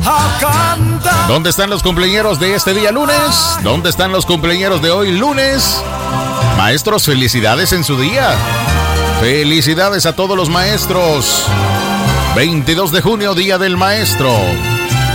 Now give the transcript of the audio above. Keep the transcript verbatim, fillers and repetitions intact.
a cantar. ¿Dónde están los cumpleañeros de este día lunes? ¿Dónde están los cumpleañeros de hoy lunes? Maestros, felicidades en su día. Felicidades a todos los maestros. veintidós de junio, Día del Maestro.